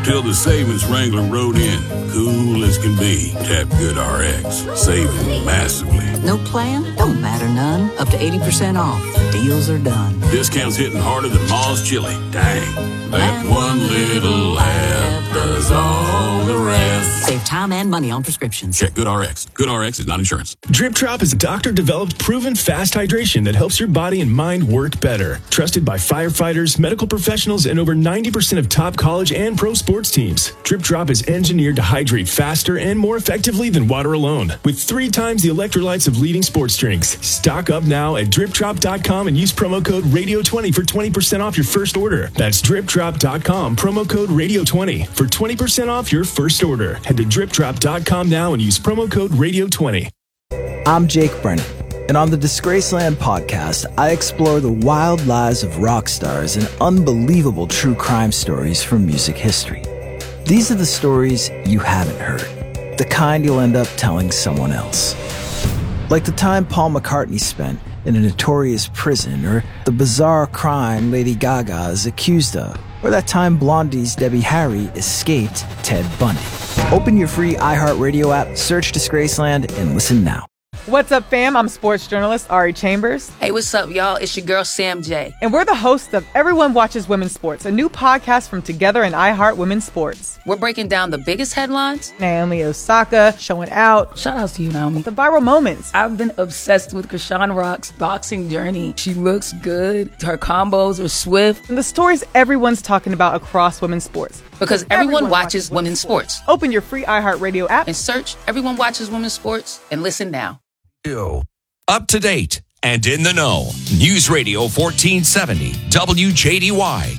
till the savings Wrangler rode in. Cool as can be. Tap GoodRx. Saving massively. No plan? Don't matter none. Up to 80% off. Deals are done. Discounts hitting harder than Ma's chili. Dang. That one little app does all the rest. Save time and money on prescriptions. Check GoodRx. GoodRx is not insurance. Drip Drop is doctor-developed, proven fast hydration that helps your body and mind work better. Trusted by firefighters, medical professionals, and over 90% of top college and pro sports teams. Drip Drop is engineered to hydrate faster and more effectively than water alone, with 3 times the electrolytes of leading sports drinks. Stock up now at dripdrop.com and use promo code RADIO20 for 20% off your first order. That's dripdrop.com, promo code RADIO20 for 20% off your first order. Head to dripdrop.com now and use promo code RADIO20. I'm Jake Brennan, and on the Disgraceland podcast, I explore the wild lives of rock stars and unbelievable true crime stories from music history. These are the stories you haven't heard, the kind you'll end up telling someone else. Like the time Paul McCartney spent in a notorious prison, or the bizarre crime Lady Gaga is accused of, or that time Blondie's Debbie Harry escaped Ted Bundy. Open your free iHeartRadio app, search Disgraceland, and listen now. What's up, fam? I'm sports journalist Ari Chambers. Hey, what's up, y'all? It's your girl, Sam J. And we're the hosts of Everyone Watches Women's Sports, a new podcast from Together and iHeart Women's Sports. We're breaking down the biggest headlines. Naomi Osaka showing out. Shout out to you, Naomi. The viral moments. I've been obsessed with Krishan Rock's boxing journey. She looks good. Her combos are swift. And the stories everyone's talking about across women's sports. Because everyone watches women's sports. Open your free iHeartRadio app and search Everyone Watches Women's Sports and listen now. Up to date and in the know. News Radio 1470 WJDY.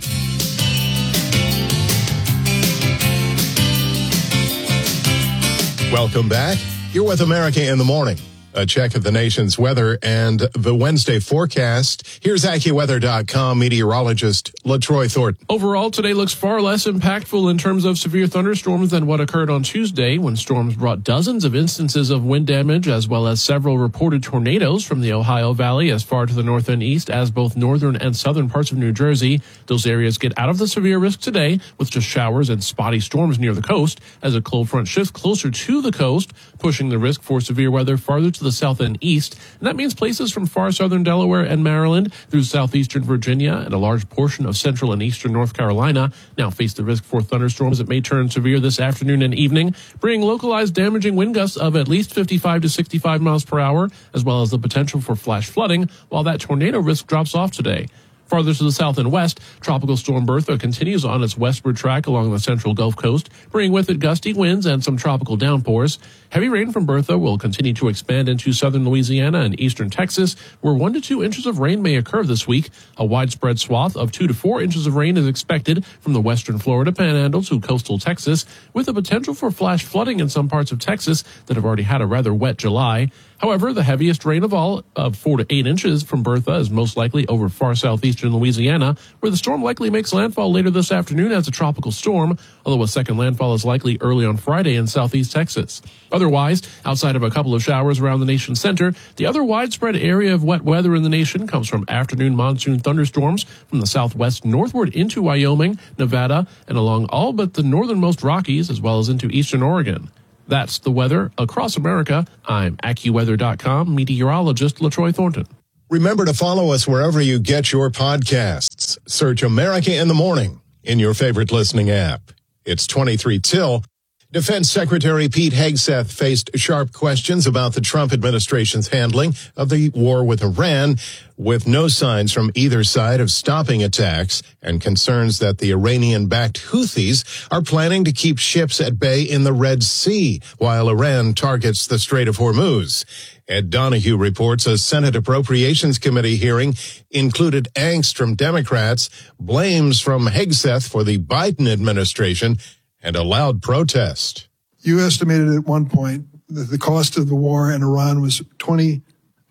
Welcome back. You're with America in the Morning. A check of the nation's weather and the Wednesday forecast. Here's AccuWeather.com meteorologist LaTroy Thornton. Overall, today looks far less impactful in terms of severe thunderstorms than what occurred on Tuesday, when storms brought dozens of instances of wind damage, as well as several reported tornadoes from the Ohio Valley as far to the north and east as both northern and southern parts of New Jersey. Those areas get out of the severe risk today with just showers and spotty storms near the coast as a cold front shifts closer to the coast, pushing the risk for severe weather farther to the south and east. And that means places from far southern Delaware and Maryland through southeastern Virginia and a large portion of central and eastern North Carolina now face the risk for thunderstorms that may turn severe this afternoon and evening, bringing localized damaging wind gusts of at least 55 to 65 miles per hour, as well as the potential for flash flooding, while that tornado risk drops off today. Farther to the south and west, Tropical Storm Bertha continues on its westward track along the central Gulf Coast, bringing with it gusty winds and some tropical downpours. Heavy rain from Bertha will continue to expand into southern Louisiana and eastern Texas, where 1 to 2 inches of rain may occur this week. A widespread swath of 2 to 4 inches of rain is expected from the western Florida Panhandle to coastal Texas, with the potential for flash flooding in some parts of Texas that have already had a rather wet July. However, the heaviest rain of all, of 4 to 8 inches from Bertha, is most likely over far southeastern Louisiana, where the storm likely makes landfall later this afternoon as a tropical storm, although a second landfall is likely early on Friday in southeast Texas. Otherwise, outside of a couple of showers around the nation's center, the other widespread area of wet weather in the nation comes from afternoon monsoon thunderstorms from the southwest northward into Wyoming, Nevada, and along all but the northernmost Rockies, as well as into eastern Oregon. That's the weather across America. I'm AccuWeather.com meteorologist LaTroy Thornton. Remember to follow us wherever you get your podcasts. Search America in the Morning in your favorite listening app. It's 23 till. Defense Secretary Pete Hegseth faced sharp questions about the Trump administration's handling of the war with Iran, with no signs from either side of stopping attacks and concerns that the Iranian-backed Houthis are planning to keep ships at bay in the Red Sea while Iran targets the Strait of Hormuz. Ed Donahue reports a Senate Appropriations Committee hearing included angst from Democrats, blames from Hegseth for the Biden administration, and a loud protest. You estimated at one point that the cost of the war in Iran was $29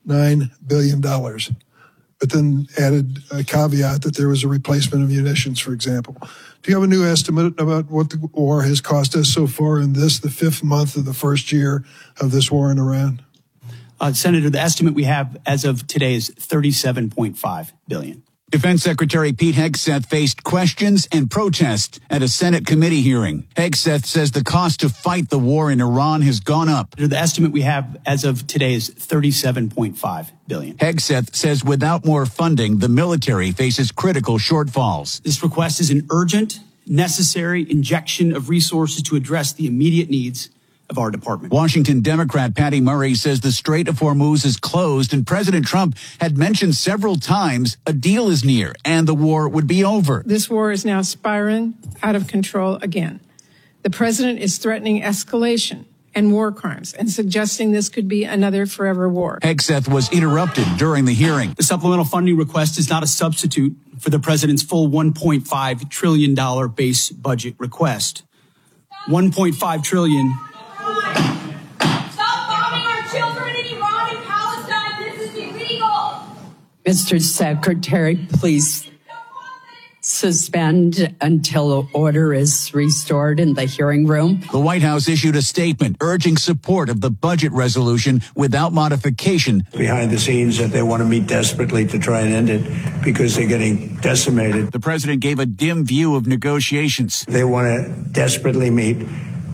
billion, but then added a caveat that there was a replacement of munitions, for example. Do you have a new estimate about what the war has cost us so far in this, the 5th month of the first year of this war in Iran? Senator, the estimate we have as of today is $37.5 billion. Defense Secretary Pete Hegseth faced questions and protests at a Senate committee hearing. Hegseth says the cost to fight the war in Iran has gone up. The estimate we have as of today is $37.5 billion. Hegseth says without more funding, the military faces critical shortfalls. This request is an urgent, necessary injection of resources to address the immediate needs of our department. Washington Democrat Patty Murray says the Strait of Hormuz is closed, and President Trump had mentioned several times a deal is near and the war would be over. This war is now spiraling out of control again. The president is threatening escalation and war crimes and suggesting this could be another forever war. Hegseth was interrupted during the hearing. The supplemental funding request is not a substitute for the president's full $1.5 trillion base budget request. $1.5 trillion. Stop bombing our children in Iran and Palestine. This is illegal. Mr. Secretary, please suspend until order is restored in the hearing room. The White House issued a statement urging support of the budget resolution without modification. Behind the scenes that they want to meet desperately to try and end it because they're getting decimated. The president gave a dim view of negotiations. They want to desperately meet,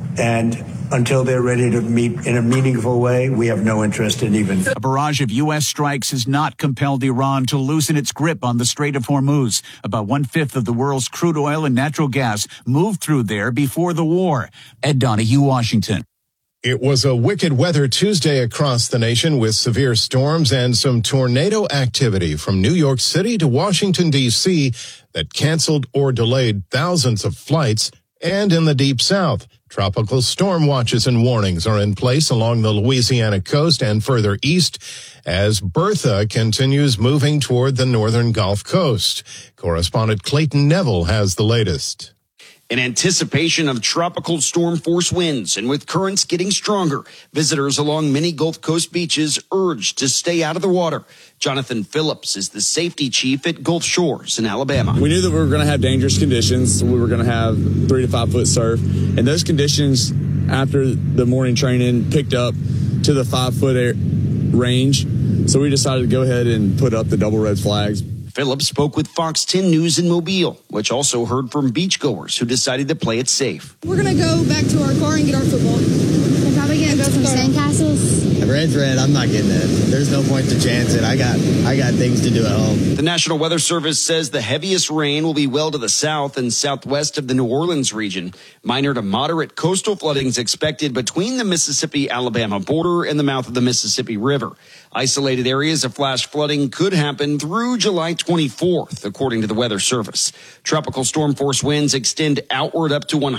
and until they're ready to meet in a meaningful way, we have no interest in even. A barrage of U.S. strikes has not compelled Iran to loosen its grip on the Strait of Hormuz. About 1/5 of the world's crude oil and natural gas moved through there before the war. Ed Donahue, Washington. It was a wicked weather Tuesday across the nation with severe storms and some tornado activity from New York City to Washington, D.C. that canceled or delayed thousands of flights. And in the Deep South, tropical storm watches and warnings are in place along the Louisiana coast and further east as Bertha continues moving toward the northern Gulf Coast. Correspondent Clayton Neville has the latest. In anticipation of tropical storm force winds and with currents getting stronger, visitors along many Gulf Coast beaches urged to stay out of the water. Jonathan Phillips is the safety chief at Gulf Shores in Alabama. We knew that we were going to have dangerous conditions. We were going to have 3 to 5 foot surf. And those conditions, after the morning training, picked up to the 5 foot range. So we decided to go ahead and put up the double red flags. Phillips spoke with Fox 10 News in Mobile, which also heard from beachgoers who decided to play it safe. We're going to go back to our car and get our football. We're probably going to go some sandcastles. Red's red. I'm not getting it. There's no point to chance it. I got things to do at home. The National Weather Service says the heaviest rain will be well to the south and southwest of the New Orleans region. Minor to moderate coastal flooding is expected between the Mississippi-Alabama border and the mouth of the Mississippi River. Isolated areas of flash flooding could happen through July 24th, according to the Weather Service. Tropical storm force winds extend outward up to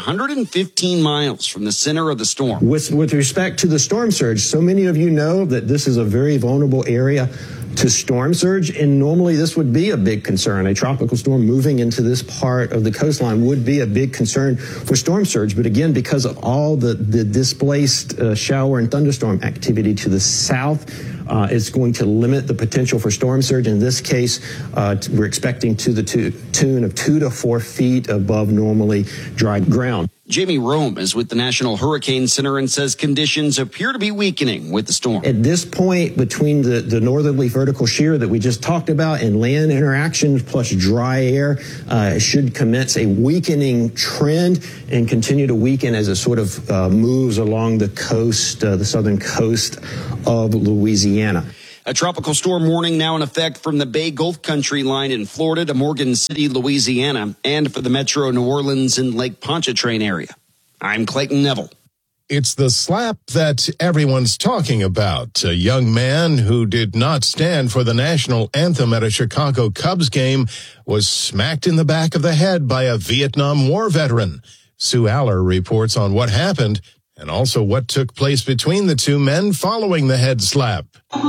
115 miles from the center of the storm. With respect to the storm surge, so many of you know that this is a very vulnerable area to storm surge, and normally this would be a big concern. A tropical storm moving into this part of the coastline would be a big concern for storm surge. But again, because of all the displaced shower and thunderstorm activity to the south, it's going to limit the potential for storm surge. In this case, we're expecting to the tune of 2 to 4 feet above normally dry ground. Jamie Rome is with the National Hurricane Center and says conditions appear to be weakening with the storm. At this point, between the northerly vertical shear that we just talked about and land interactions plus dry air, should commence a weakening trend and continue to weaken as it sort of moves along the coast, the southern coast of Louisiana. A tropical storm warning now in effect from the Bay Gulf Country line in Florida to Morgan City, Louisiana, and for the Metro New Orleans and Lake Pontchartrain area. I'm Clayton Neville. It's the slap that everyone's talking about. A young man who did not stand for the national anthem at a Chicago Cubs game was smacked in the back of the head by a Vietnam War veteran. Sue Aller reports on what happened and also what took place between the two men following the head slap. A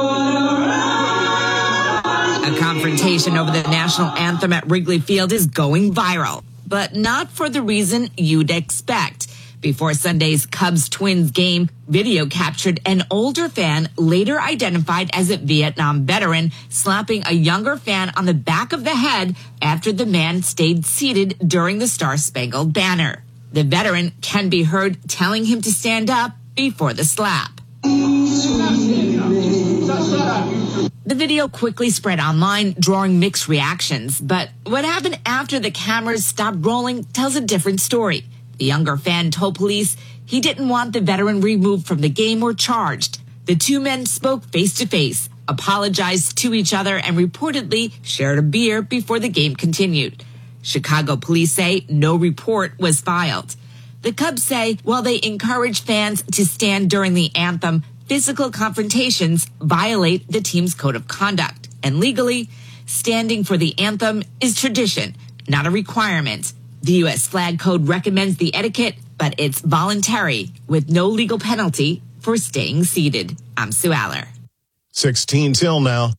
confrontation over the national anthem at Wrigley Field is going viral, but not for the reason you'd expect. Before Sunday's Cubs-Twins game, video captured an older fan, later identified as a Vietnam veteran, slapping a younger fan on the back of the head after the man stayed seated during the Star-Spangled Banner. The veteran can be heard telling him to stand up before the slap. The video quickly spread online, drawing mixed reactions. But what happened after the cameras stopped rolling tells a different story. The younger fan told police he didn't want the veteran removed from the game or charged. The two men spoke face-to-face, apologized to each other, and reportedly shared a beer before the game continued. Chicago police say no report was filed. The Cubs say while they encourage fans to stand during the anthem, physical confrontations violate the team's code of conduct. And legally, standing for the anthem is tradition, not a requirement. The U.S. Flag Code recommends the etiquette, but it's voluntary with no legal penalty for staying seated. I'm Sue Aller. 16 till now.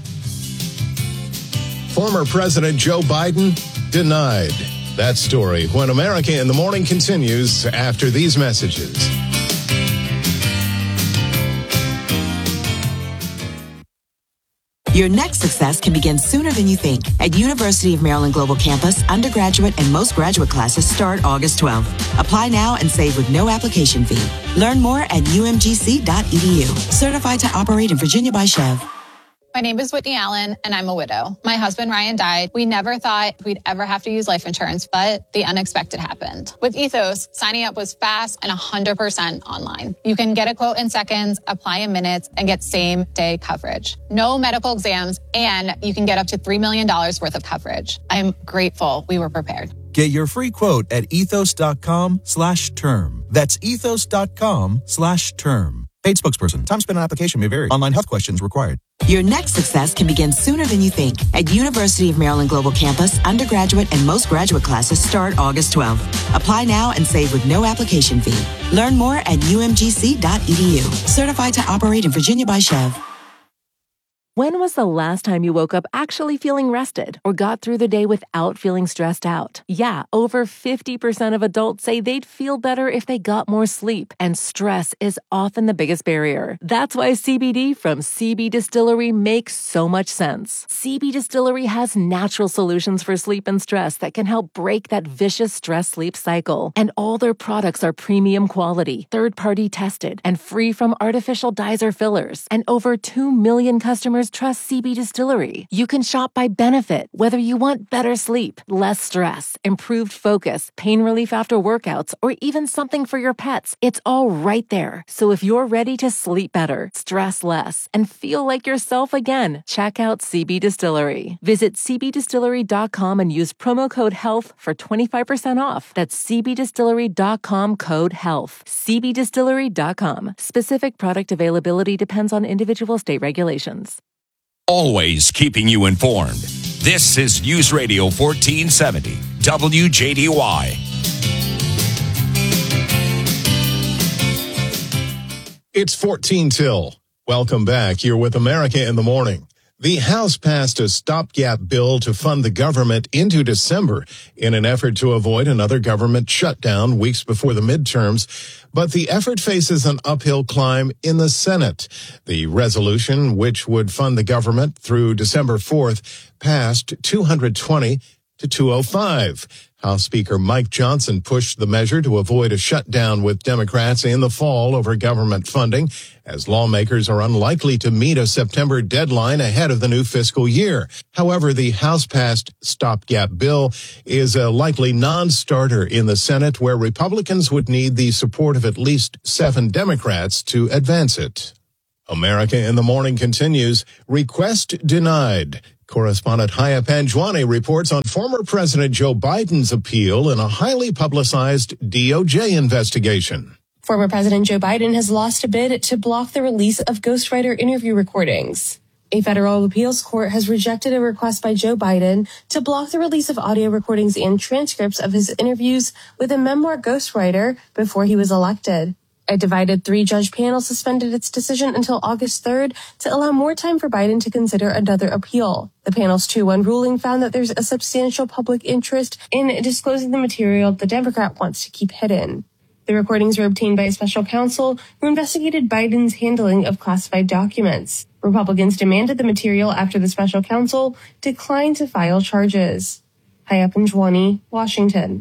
Former President Joe Biden denied. That story when America in the Morning continues after these messages. Your next success can begin sooner than you think. At University of Maryland Global Campus, undergraduate and most graduate classes start August 12th. Apply now and save with no application fee. Learn more at umgc.edu. Certified to operate in Virginia by Chev. My name is Whitney Allen, and I'm a widow. My husband, Ryan, died. We never thought we'd ever have to use life insurance, but the unexpected happened. With Ethos, signing up was fast and 100% online. You can get a quote in seconds, apply in minutes, and get same-day coverage. No medical exams, and you can get up to $3 million worth of coverage. I'm grateful we were prepared. Get your free quote at ethos.com/term. That's ethos.com/term. Paid spokesperson. Time spent on application may vary. Online health questions required. Your next success can begin sooner than you think. At University of Maryland Global Campus, undergraduate and most graduate classes start August 12th. Apply now and save with no application fee. Learn more at umgc.edu. Certified to operate in Virginia by Chev. When was the last time you woke up actually feeling rested or got through the day without feeling stressed out? Yeah, over 50% of adults say they'd feel better if they got more sleep, and stress is often the biggest barrier. That's why CBD from CB Distillery makes so much sense. CB Distillery has natural solutions for sleep and stress that can help break that vicious stress-sleep cycle. And all their products are premium quality, third-party tested, and free from artificial dyes or fillers. And over 2 million customers trust CB Distillery. You can shop by benefit, whether you want better sleep, less stress, improved focus, pain relief after workouts, or even something for your pets. It's all right there. So if you're ready to sleep better, stress less, and feel like yourself again, check out CB Distillery. Visit cbdistillery.com and use promo code HEALTH for 25% off. That's cbdistillery.com code HEALTH. cbdistillery.com. Specific product availability depends on individual state regulations. Always keeping you informed. This is News Radio 1470, WJDY. It's 14 till. Welcome back. You're with America in the Morning. The House passed a stopgap bill to fund the government into December in an effort to avoid another government shutdown weeks before the midterms. But the effort faces an uphill climb in the Senate. The resolution, which would fund the government through December 4th, passed 220 to 205. House Speaker Mike Johnson pushed the measure to avoid a shutdown with Democrats in the fall over government funding, as lawmakers are unlikely to meet a September deadline ahead of the new fiscal year. However, the House-passed stopgap bill is a likely non-starter in the Senate, where Republicans would need the support of at least 7 Democrats to advance it. America in the Morning continues. Request denied. Correspondent Haya Panjwani reports on former President Joe Biden's appeal in a highly publicized DOJ investigation. Former President Joe Biden has lost a bid to block the release of ghostwriter interview recordings. A federal appeals court has rejected a request by Joe Biden to block the release of audio recordings and transcripts of his interviews with a memoir ghostwriter before he was elected. A divided 3-judge panel suspended its decision until August 3rd to allow more time for Biden to consider another appeal. The panel's 2-1 ruling found that there's a substantial public interest in disclosing the material the Democrat wants to keep hidden. The recordings were obtained by a special counsel who investigated Biden's handling of classified documents. Republicans demanded the material after the special counsel declined to file charges. Haya Panjwani, Washington.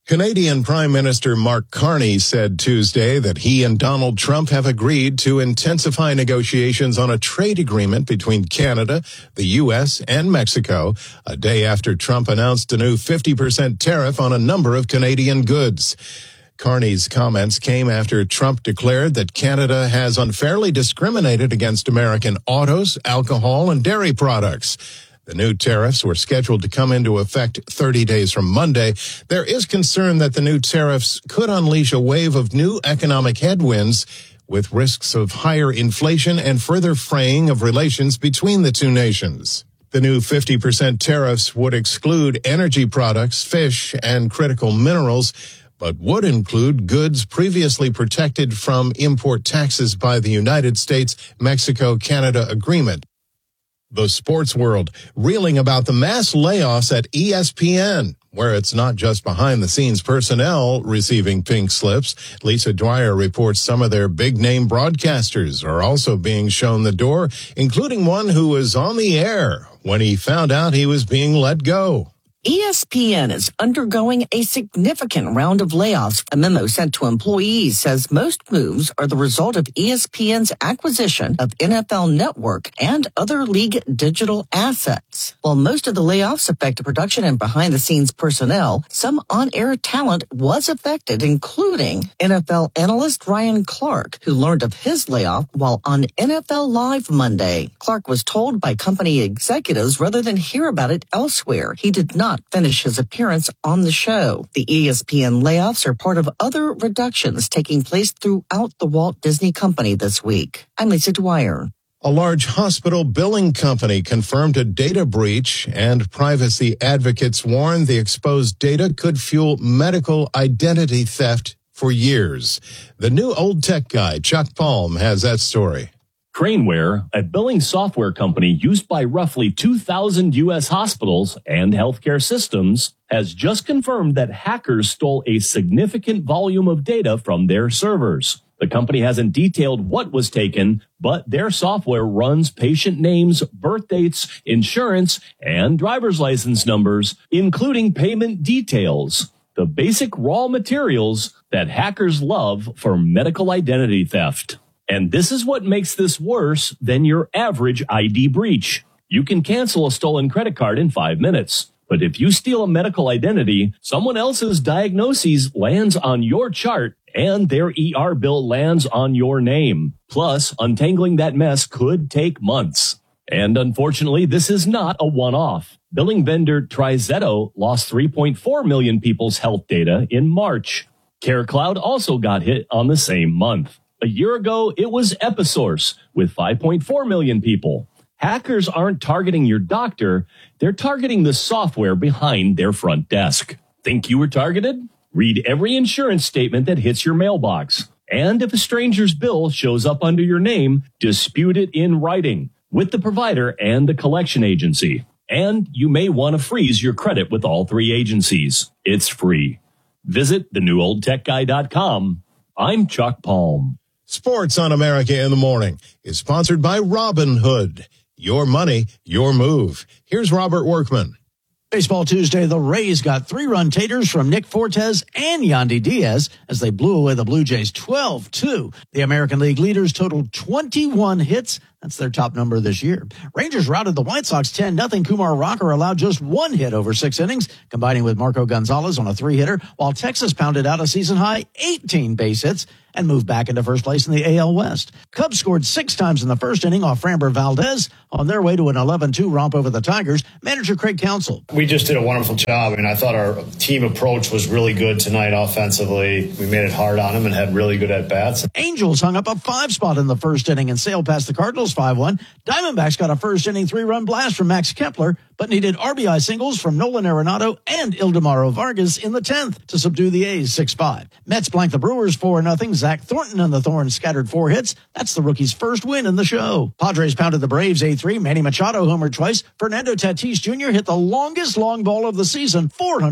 Canadian Prime Minister Mark Carney said Tuesday that he and Donald Trump have agreed to intensify negotiations on a trade agreement between Canada, the U.S., and Mexico, a day after Trump announced a new 50% tariff on a number of Canadian goods. Carney's comments came after Trump declared that Canada has unfairly discriminated against American autos, alcohol, and dairy products. The new tariffs were scheduled to come into effect 30 days from Monday. There is concern that the new tariffs could unleash a wave of new economic headwinds, with risks of higher inflation and further fraying of relations between the two nations. The new 50% tariffs would exclude energy products, fish, and critical minerals, but would include goods previously protected from import taxes by the United States-Mexico-Canada agreement. The sports world reeling about the mass layoffs at ESPN, where it's not just behind-the-scenes personnel receiving pink slips. Lisa Dwyer reports some of their big-name broadcasters are also being shown the door, including one who was on the air when he found out he was being let go. ESPN is undergoing a significant round of layoffs. A memo sent to employees says most moves are the result of ESPN's acquisition of NFL Network and other league digital assets. While most of the layoffs affect production and behind-the-scenes personnel, some on-air talent was affected, including NFL analyst Ryan Clark, who learned of his layoff while on NFL Live Monday. Clark was told by company executives rather than hear about it elsewhere. He did not finish his appearance on the show. The ESPN layoffs are part of other reductions taking place throughout the Walt Disney Company this week. I'm Lisa Dwyer. A large hospital billing company confirmed a data breach, and privacy advocates warn the exposed data could fuel medical identity theft for years. The new old tech guy, Chuck Palm, has that story. Craneware, a billing software company used by roughly 2,000 U.S. hospitals and healthcare systems, has just confirmed that hackers stole a significant volume of data from their servers. The company hasn't detailed what was taken, but their software runs patient names, birth dates, insurance, and driver's license numbers, including payment details, the basic raw materials that hackers love for medical identity theft. And this is what makes this worse than your average ID breach. You can cancel a stolen credit card in 5 minutes. But if you steal a medical identity, someone else's diagnosis lands on your chart and their ER bill lands on your name. Plus, untangling that mess could take months. And unfortunately, this is not a one-off. Billing vendor TriZetto lost 3.4 million people's health data in March. CareCloud also got hit on the same month. A year ago, it was Episource with 5.4 million people. Hackers aren't targeting your doctor. They're targeting the software behind their front desk. Think you were targeted? Read every insurance statement that hits your mailbox. And if a stranger's bill shows up under your name, dispute it in writing with the provider and the collection agency. And you may want to freeze your credit with all three agencies. It's free. Visit thenewOldTechGuy.com. I'm Chuck Palm. Sports on America in the Morning is sponsored by Robinhood. Your money, your move. Here's Robert Workman. Baseball Tuesday, the Rays got 3-run taters from Nick Fortes and Yandy Diaz as they blew away the Blue Jays 12-2. The American League leaders totaled 21 hits. That's their top number this year. Rangers routed the White Sox 10-0. Kumar Rocker allowed just 1 hit over 6 innings, combining with Marco Gonzalez on a 3-hitter, while Texas pounded out a season-high 18 base hits and moved back into first place in the AL West. Cubs scored 6 times in the first inning off Framber Valdez on their way to an 11-2 romp over the Tigers. Manager Craig Counsell. We just did a wonderful job. I mean, I thought our team approach was really good tonight offensively. We made it hard on them and had really good at-bats. Angels hung up a 5 spot in the first inning and sailed past the Cardinals 5-1. Diamondbacks got a first-inning 3-run blast from Max Kepler, but needed RBI singles from Nolan Arenado and Ildemaro Vargas in the 10th to subdue the A's 6-5. Mets blanked the Brewers 4-0. Zach Thornton and the Thorns scattered 4 hits. That's the rookie's first win in the show. Padres pounded the Braves 8-3. Manny Machado homered twice. Fernando Tatis Jr. hit the longest long ball of the season,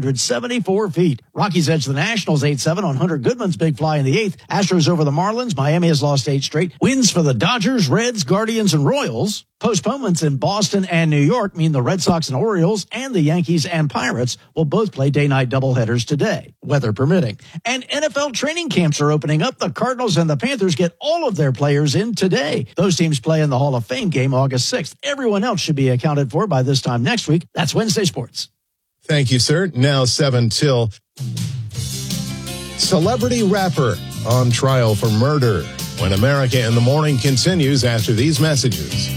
474 feet. Rockies edged the Nationals 8-7 on Hunter Goodman's big fly in the 8th. Astros over the Marlins. Miami has lost 8 straight. Wins for the Dodgers, Reds, Guardians, and Royals. Postponements in Boston and New York mean the Red Sox Sox and Orioles and the Yankees and Pirates will both play day-night doubleheaders today, weather permitting. And NFL training camps are opening up. The Cardinals and the Panthers get all of their players in today. Those teams play in the Hall of Fame game August 6th. Everyone else should be accounted for by this time next week. That's Wednesday Sports. Thank you, sir. Now 7 till. Celebrity rapper on trial for murder. When America in the Morning continues after these messages.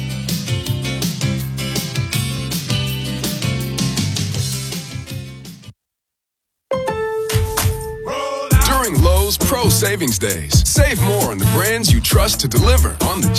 During Lowe's Pro Savings Days, save more on the brands you trust to deliver on the